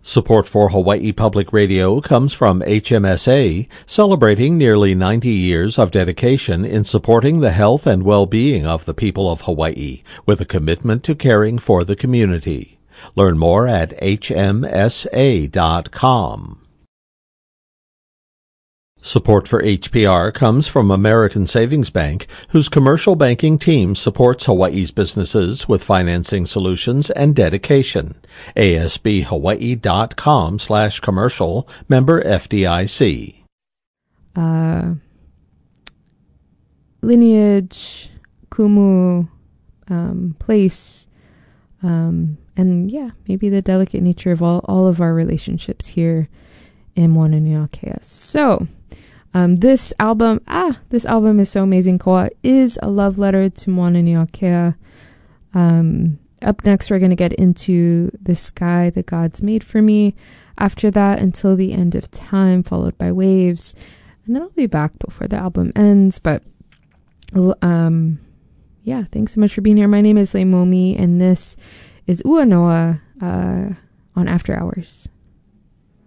Support for Hawaii Public Radio comes from HMSA, celebrating nearly 90 years of dedication in supporting the health and well-being of the people of Hawaii, with a commitment to caring for the community. Learn more at hmsa.com. Support for HPR comes from American Savings Bank, whose commercial banking team supports Hawaii's businesses with financing solutions and dedication. ASBHawaii.com/commercial, member FDIC. Lineage, kumu, place, and maybe the delicate nature of all of our relationships here in Moana Niuakea. So, this album is so amazing. Koa is a love letter to Moana Niuakea. Up next, we're going to get into The Sky That God's Made for Me. After that, Until the End of Time, followed by Waves. And then I'll be back before the album ends. But, thanks so much for being here. My name is Leimomi, and this is Ua Noa on After Hours.